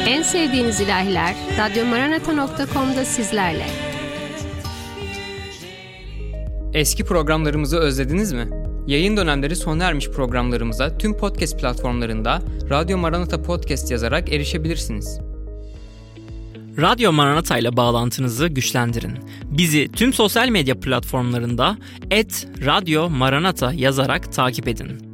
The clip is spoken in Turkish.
En sevdiğiniz ilahiler radyomaranata.com'da sizlerle. Eski programlarımızı özlediniz mi? Yayın dönemleri sona ermiş programlarımıza tüm podcast platformlarında Radyo Maranata Podcast yazarak erişebilirsiniz. Radyo Maranata ile bağlantınızı güçlendirin. Bizi tüm sosyal medya platformlarında @radyomaranata yazarak takip edin.